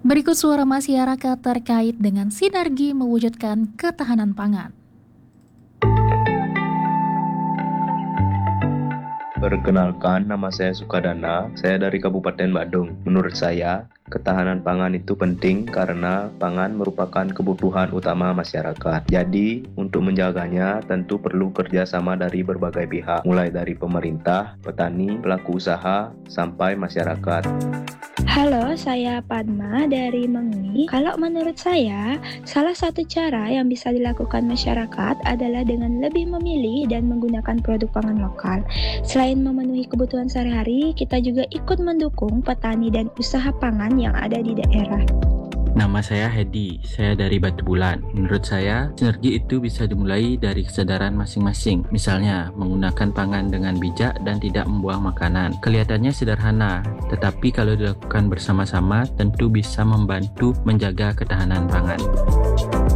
Berikut suara masyarakat terkait dengan sinergi mewujudkan ketahanan pangan. Perkenalkan, nama saya Sukadana, saya dari Kabupaten Badung. Menurut saya, ketahanan pangan itu penting karena pangan merupakan kebutuhan utama masyarakat. Jadi, untuk menjaganya tentu perlu kerjasama dari berbagai pihak, mulai dari pemerintah, petani, pelaku usaha, sampai masyarakat. Halo, saya Padma dari Mengui. Kalau menurut saya, salah satu cara yang bisa dilakukan masyarakat adalah dengan lebih memilih dan menggunakan produk pangan lokal. Selain memenuhi kebutuhan sehari-hari, kita juga ikut mendukung petani dan usaha pangan yang ada di daerah. Nama saya Hedi, saya dari Batu Bulan. Menurut saya, sinergi itu bisa dimulai dari kesadaran masing-masing. Misalnya, menggunakan pangan dengan bijak dan tidak membuang makanan. Kelihatannya sederhana, tetapi kalau dilakukan bersama-sama tentu bisa membantu menjaga ketahanan pangan.